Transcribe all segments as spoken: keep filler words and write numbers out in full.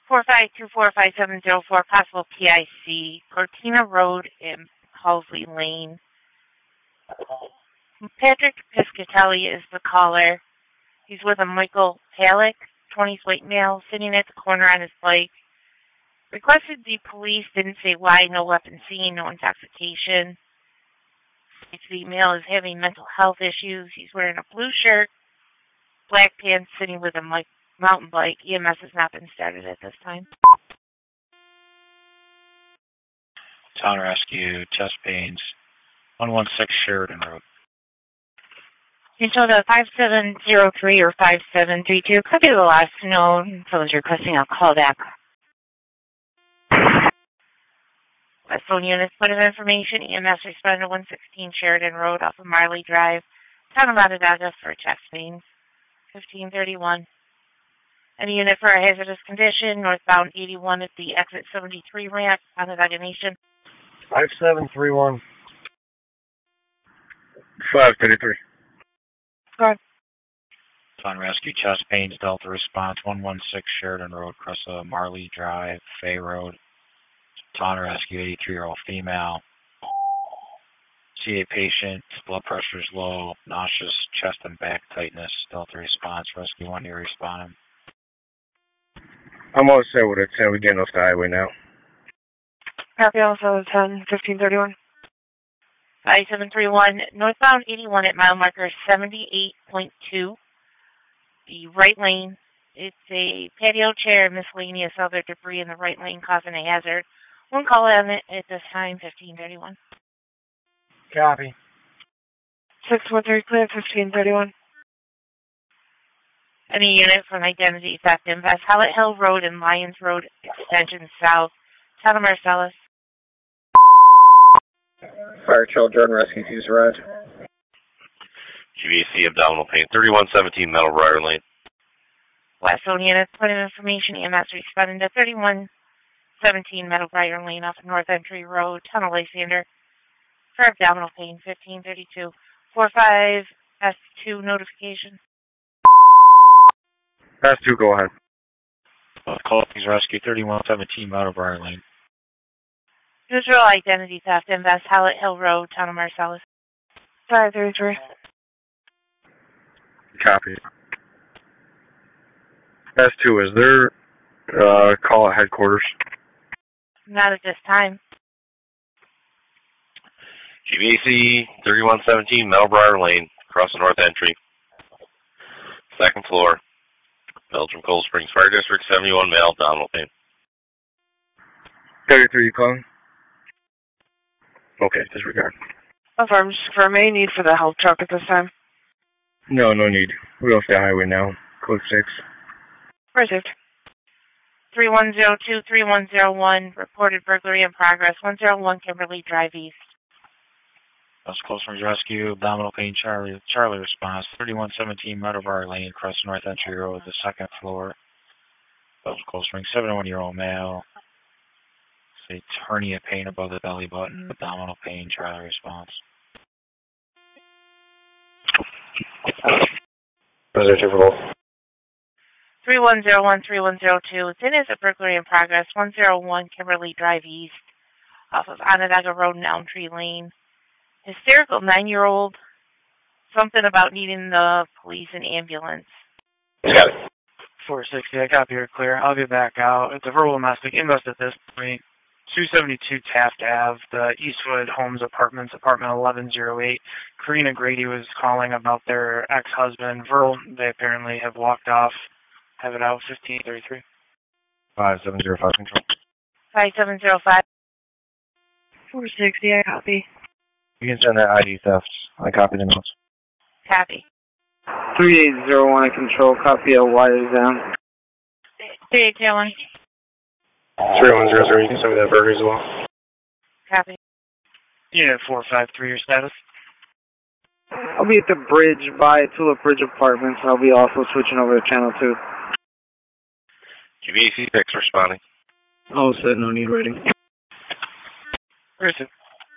four five two four five seven zero four, possible P I C, Cortina Road in Halsey Lane. Patrick Piscatelli is the caller. He's with a Michael Halleck, twenties white male, sitting at the corner on his bike. Requested the police, didn't say why, no weapon seen, no intoxication. The male is having mental health issues. He's wearing a blue shirt, black pants, sitting with a mountain bike. E M S has not been started at this time. Town rescue, chest pains, one one six Sheridan Road. Control to five seven zero three or five seven three two. Could be the last note. Someone's requesting a call back. West phone units, point of information. E M S responded to one sixteen Sheridan Road off of Marley Drive. Town of Onondaga for chest pains. fifteen thirty-one. Any unit for a hazardous condition. Northbound eighty-one at the exit seventy-three ramp. Onondaga Nation. five seven three one. five thirty-three. Go ahead. Town rescue, chest pains, Delta response, one one six Sheridan Road, across uh, Marley Drive, Fay Road. Town rescue, eighty-three-year-old female. See a patient, blood pressure is low, nauseous, chest and back tightness. Delta response, rescue one, you're responding. I'm all set with it. ten. We're getting off the highway now. Copy also ten, fifteen thirty-one. five seven three one, northbound eighty-one at mile marker seventy-eight point two. The right lane. It's a patio chair, miscellaneous other debris in the right lane causing a hazard. One call on it at this time, fifteen thirty-one. Copy. six one three clear, fifteen thirty-one. Any unit from identity theft invest. Hallett Hill Road and Lyons Road extension south. Town of Marcellus. Fire Trail Jordan Rescue Teams arrived. G V C abdominal pain, thirty-one seventeen Meadow Briar Lane. West zone units, point of information, E M S responding to thirty-one seventeen Meadow Briar Lane off of North Entry Road, Town of Lysander. For abdominal pain, fifteen thirty-two. four five S two notification. S two, go ahead. Uh, call please rescue, thirty-one seventeen Meadow Briar Lane. Neutral identity theft invest. Hallett Hill Road, Town of Marcellus. five thirty-three. Copy. S two, is there uh, call at headquarters? Not at this time. G V C thirty-one seventeen Meadow Briar Lane, across the North Entry. Second floor. Belgium Cold Springs Fire District, seventy-one male, abdominal pain. thirty-three, you calling? Okay, disregard. Affirm, for may need for the health truck at this time. No, no need. We're off the highway now. Code six. Received. three one zero two, three one zero one, reported burglary in progress, one oh one Kimberly Drive East. That's Cold Springs Rescue, abdominal pain, Charlie, Charlie response, thirty-one seventeen Meadow Briar Lane, across the North Entry Road, the second floor. That's Cold Springs, seventy-one-year-old male. Say hernia pain above the belly button, abdominal pain, Charlie response. Positive for both. three one zero one, three one zero two. Then is a burglary in progress, one oh one Kimberly Drive East, off of Onondaga Road and Elm Tree Lane. Hysterical nine-year-old. Something about needing the police and ambulance. Got it. four sixty, I copy her clear. I'll be back out. It's a verbal domestic invest at this point. two seventy-two Taft Avenue, the Eastwood Homes Apartments, apartment eleven oh eight. Karina Grady was calling about their ex-husband, Verl. They apparently have walked off. Have it out, fifteen thirty-three. five seven zero five control. five seven zero five. four sixty, I copy. You can send that I D theft. I copy the notes. Copy. three eight zero one, I control. Copy of wires down. three eight zero one. three one zero zero, you can send me that burger as well. Copy. Unit four five three, your status? I'll be at the bridge by Tulip Bridge Apartments. I'll be also switching over to channel two. G V C six responding. Oh, said no need rating. Where is it?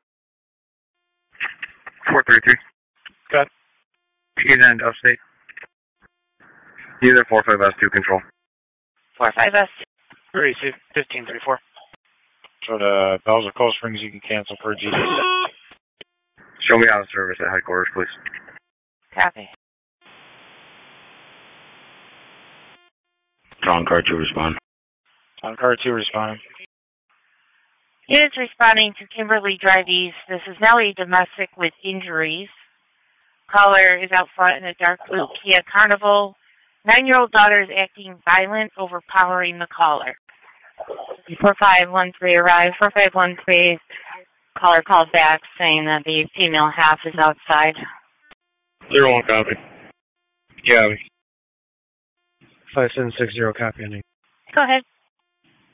four three three. Got it. He's in upstate. Unit four five S two control. four five S. Receive fifteen thirty-four. For the bells or Cold Springs, you can cancel per G. Show me out of service at headquarters, please. Copy. On car two, respond. On car two, responding. Units responding to Kimberly Drive East. This is now a domestic with injuries. Caller is out front in a dark blue Kia Carnival. Nine-year-old daughter is acting violent, overpowering the caller. four five one three arrived. four five one three, caller calls back saying that the female half is outside. Zero one copy. Yeah. five seven six zero copy. Go ahead.